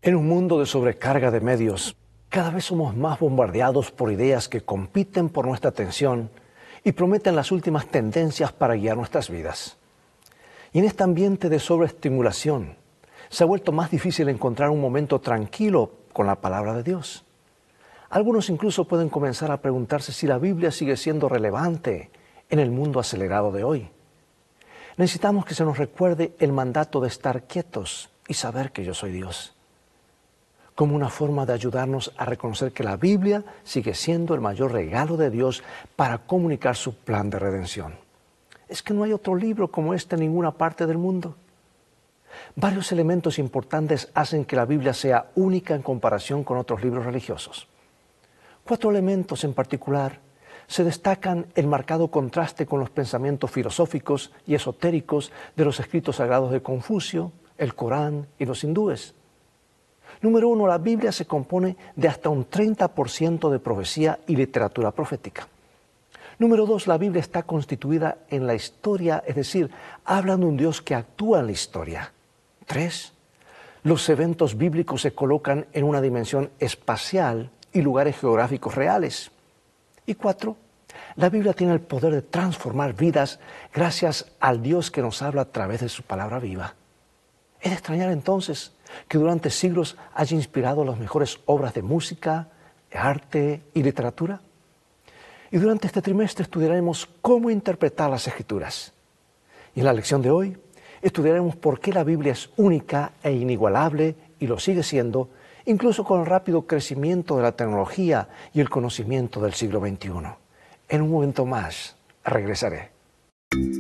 En un mundo de sobrecarga de medios, cada vez somos más bombardeados por ideas que compiten por nuestra atención y prometen las últimas tendencias para guiar nuestras vidas. Y en este ambiente de sobreestimulación, se ha vuelto más difícil encontrar un momento tranquilo con la palabra de Dios. Algunos incluso pueden comenzar a preguntarse si la Biblia sigue siendo relevante en el mundo acelerado de hoy. Necesitamos que se nos recuerde el mandato de estar quietos y saber que yo soy Dios, como una forma de ayudarnos a reconocer que la Biblia sigue siendo el mayor regalo de Dios para comunicar su plan de redención. Es que no hay otro libro como este en ninguna parte del mundo. Varios elementos importantes hacen que la Biblia sea única en comparación con otros libros religiosos. 4 elementos en particular se destacan en marcado contraste con los pensamientos filosóficos y esotéricos de los escritos sagrados de Confucio, el Corán y los hindúes. Número 1, la Biblia se compone de hasta un 30% de profecía y literatura profética. Número 2, la Biblia está constituida en la historia, es decir, habla de un Dios que actúa en la historia. 3, los eventos bíblicos se colocan en una dimensión espacial y lugares geográficos reales. Y 4, la Biblia tiene el poder de transformar vidas gracias al Dios que nos habla a través de su palabra viva. Es de extrañar entonces que durante siglos haya inspirado las mejores obras de música, arte y literatura. Y durante este trimestre estudiaremos cómo interpretar las Escrituras. Y en la lección de hoy estudiaremos por qué la Biblia es única e inigualable y lo sigue siendo, incluso con el rápido crecimiento de la tecnología y el conocimiento del siglo XXI. En un momento más regresaré.